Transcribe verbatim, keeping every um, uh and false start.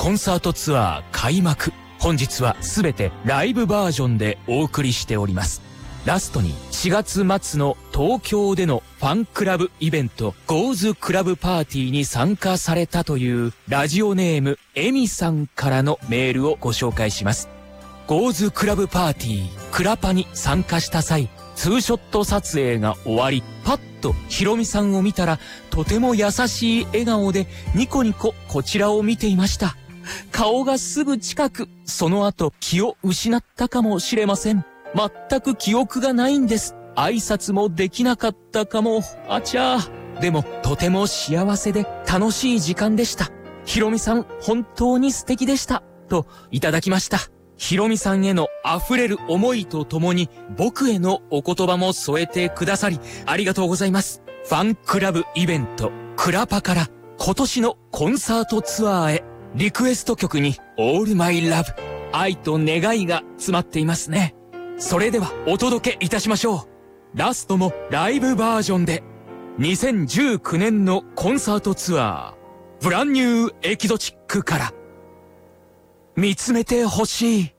コンサートツアー開幕。本日はすべてライブバージョンでお送りしております。ラストにしがつ末の東京でのファンクラブイベントゴーズクラブパーティーに参加されたというラジオネームエミさんからのメールをご紹介します。ゴーズクラブパーティークラパに参加した際、ツーショット撮影が終わり、パッとヒロミさんを見たら、とても優しい笑顔でニコニコこちらを見ていました。顔がすぐ近く、その後気を失ったかもしれません。全く記憶がないんです。挨拶もできなかったかも。あちゃー。でもとても幸せで楽しい時間でした。ヒロミさん本当に素敵でした。といただきました。ヒロミさんへの溢れる思いとともに僕へのお言葉も添えてくださりありがとうございます。ファンクラブイベントクラパから今年のコンサートツアーへ、リクエスト曲に All My Love、 愛と願いが詰まっていますね。それではお届けいたしましょう。ラストもライブバージョンでにせんじゅうきゅうねんのコンサートツアーブランニューエキゾチックから見つめてほしい。